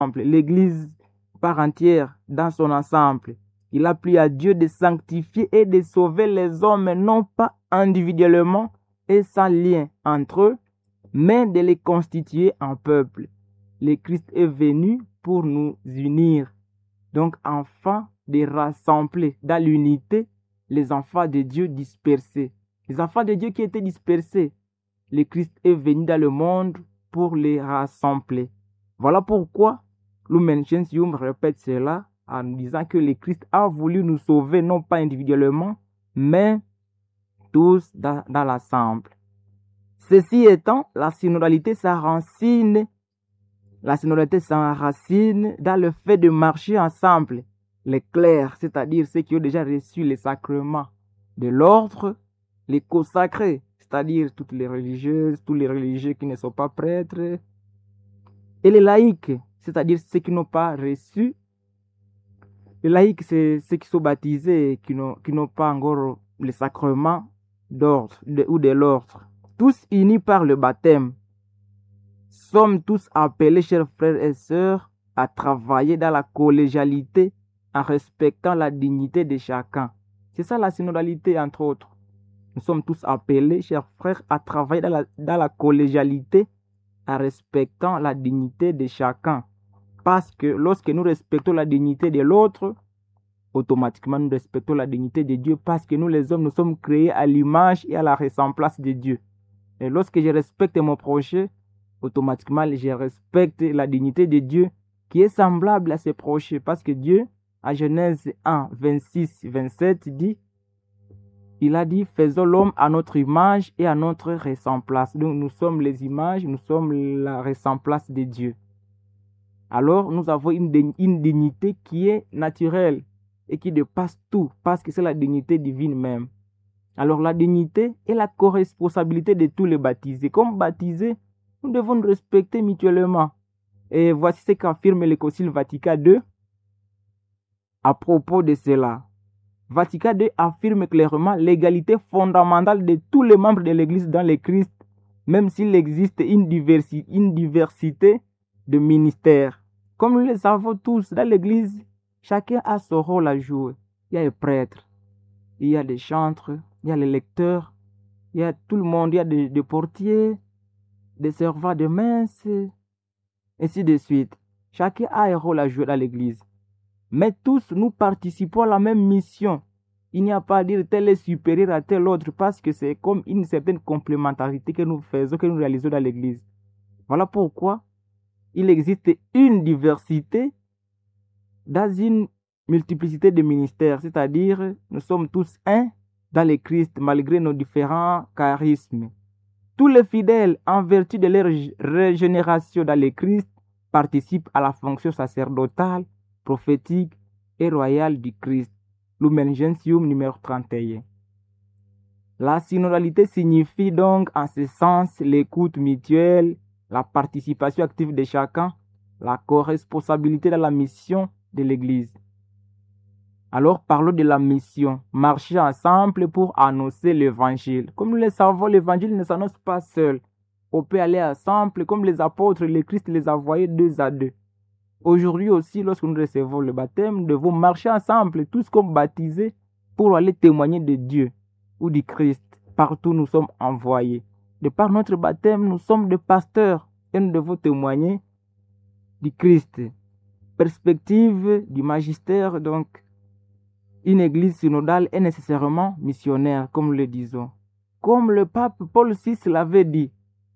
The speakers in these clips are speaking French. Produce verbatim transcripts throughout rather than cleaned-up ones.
l'Église par entière dans son ensemble. Il a plu à Dieu de sanctifier et de sauver les hommes, non pas individuellement et sans lien entre eux, mais de les constituer en peuple. Le Christ est venu pour nous unir, donc afin de rassembler dans l'unité les enfants de Dieu dispersés. Les enfants de Dieu qui étaient dispersés, le Christ est venu dans le monde pour les rassembler. Voilà pourquoi Lumen Gentium répète cela en disant que le Christ a voulu nous sauver, non pas individuellement, mais tous dans, dans l'ensemble. Ceci étant, la synodalité s'enracine, la synodalité s'enracine dans le fait de marcher ensemble, les clercs, c'est-à-dire ceux qui ont déjà reçu les sacrements de l'ordre, les consacrés, c'est-à-dire toutes les religieuses, tous les religieux qui ne sont pas prêtres, et les laïcs, c'est-à-dire ceux qui n'ont pas reçu. Les laïcs, c'est ceux qui sont baptisés et qui n'ont, qui n'ont pas encore les sacrements d'ordre de, ou de l'ordre. Tous unis par le baptême, sommes tous appelés, chers frères et sœurs, à travailler dans la collégialité en respectant la dignité de chacun. C'est ça la synodalité, entre autres. Nous sommes tous appelés, chers frères, à travailler dans la, dans la collégialité en respectant la dignité de chacun. Parce que lorsque nous respectons la dignité de l'autre, automatiquement nous respectons la dignité de Dieu, parce que nous les hommes, nous sommes créés à l'image et à la ressemblance de Dieu. Et lorsque je respecte mon prochain, automatiquement je respecte la dignité de Dieu qui est semblable à ses prochains, parce que Dieu, à Genèse un, vingt-six, vingt-sept, dit, il a dit, faisons l'homme à notre image et à notre ressemblance. Donc nous sommes les images, nous sommes la ressemblance de Dieu. Alors nous avons une, une dignité qui est naturelle et qui dépasse tout, parce que c'est la dignité divine même. Alors la dignité est la co-responsabilité de tous les baptisés. Comme baptisés, nous devons nous respecter mutuellement. Et voici ce qu'affirme le Concile Vatican deux à propos de cela. Vatican deux affirme clairement l'égalité fondamentale de tous les membres de l'Église dans le Christ, même s'il existe une diversité, une diversité de ministères. Comme nous le savons tous, dans l'Église, chacun a son rôle à jouer. Il y a les prêtres, il y a des chantres, il y a les lecteurs, il y a tout le monde, il y a des, des portiers, des servants de messe, ainsi de suite. Chacun a un rôle à jouer dans l'Église. Mais tous, nous participons à la même mission. Il n'y a pas à dire tel est supérieur à tel autre, parce que c'est comme une certaine complémentarité que nous faisons, que nous réalisons dans l'Église. Voilà pourquoi il existe une diversité dans une multiplicité de ministères, c'est-à-dire nous sommes tous un dans le Christ malgré nos différents charismes. Tous les fidèles, en vertu de leur régénération dans le Christ, participent à la fonction sacerdotale, prophétique et royale du Christ. Lumen Gentium numéro trente et un. La synodalité signifie donc en ce sens l'écoute mutuelle, la participation active de chacun, la co-responsabilité dans la mission de l'Église. Alors parlons de la mission, marcher ensemble pour annoncer l'Évangile. Comme nous le savons, l'Évangile ne s'annonce pas seul. On peut aller ensemble, comme les apôtres, le Christ les a envoyés deux à deux. Aujourd'hui aussi, lorsque nous recevons le baptême, nous devons marcher ensemble, tous comme baptisés, pour aller témoigner de Dieu ou du Christ. Partout nous sommes envoyés. De par notre baptême, nous sommes des pasteurs et nous devons témoigner du Christ. Perspective du magistère, donc, une église synodale est nécessairement missionnaire, comme nous le disons. Comme le pape Paul six l'avait dit,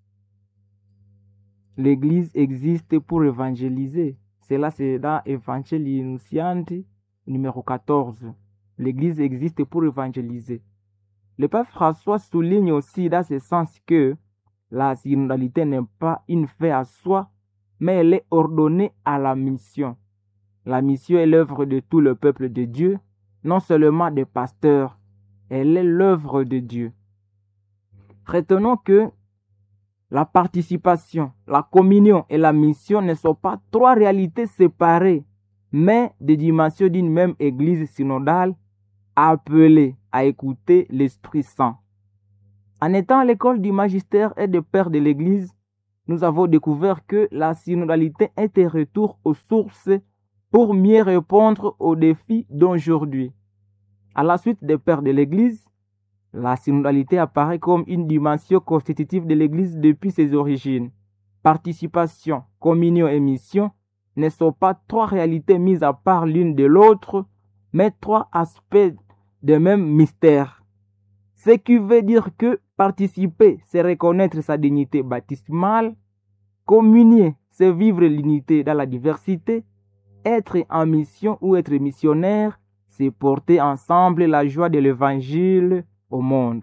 l'église existe pour évangéliser. Cela, c'est dans Evangelii Nuntiandi, numéro quatorze. L'église existe pour évangéliser. Le pape François souligne aussi dans ce sens que la synodalité n'est pas une fin à soi, mais elle est ordonnée à la mission. La mission est l'œuvre de tout le peuple de Dieu, non seulement des pasteurs, elle est l'œuvre de Dieu. Retenons que la participation, la communion et la mission ne sont pas trois réalités séparées, mais des dimensions d'une même église synodale appelée à écouter l'Esprit Saint. En étant à l'école du magistère et des pères de l'église, nous avons découvert que la synodalité est un retour aux sources pour mieux répondre aux défis d'aujourd'hui. À la suite des pères de l'Église, la synodalité apparaît comme une dimension constitutive de l'Église depuis ses origines. Participation, communion et mission ne sont pas trois réalités mises à part l'une de l'autre, mais trois aspects de même mystère. Ce qui veut dire que participer, c'est reconnaître sa dignité baptismale, communier, c'est vivre l'unité dans la diversité, être en mission ou être missionnaire, c'est porter ensemble la joie de l'Évangile au monde.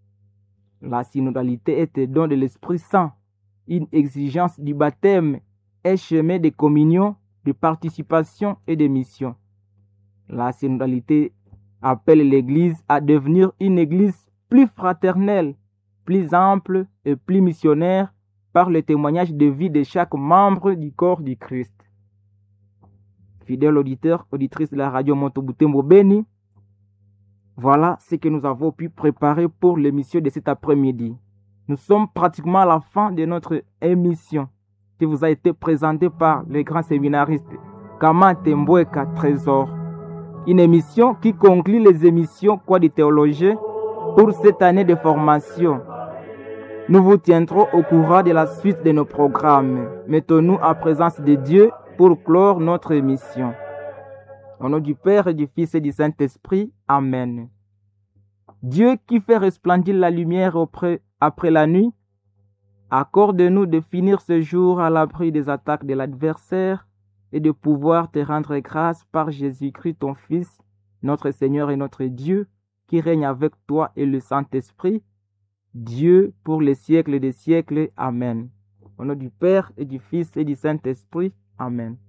La synodalité est un don de l'Esprit Saint, une exigence du baptême, un chemin de communion, de participation et de mission. La synodalité appelle l'Église à devenir une Église plus fraternelle, plus ample et plus missionnaire par le témoignage de vie de chaque membre du corps du Christ. Fidèles auditeurs, auditrices de la radio Moto Butembo Beni, voilà ce que nous avons pu préparer pour l'émission de cet après-midi. Nous sommes pratiquement à la fin de notre émission qui vous a été présentée par le grand séminariste Kamate Mbweka Trésor. Une émission qui conclut les émissions Quoi de théologie pour cette année de formation. Nous vous tiendrons au courant de la suite de nos programmes. Mettons-nous en présence de Dieu pour clore notre émission. Au nom du Père et du Fils et du Saint-Esprit. Amen. Dieu qui fait resplendir la lumière auprès, après la nuit, accorde-nous de finir ce jour à l'abri des attaques de l'adversaire et de pouvoir te rendre grâce par Jésus-Christ, ton Fils, notre Seigneur et notre Dieu, qui règne avec toi et le Saint-Esprit, Dieu pour les siècles des siècles. Amen. Au nom du Père et du Fils et du Saint-Esprit. Amen.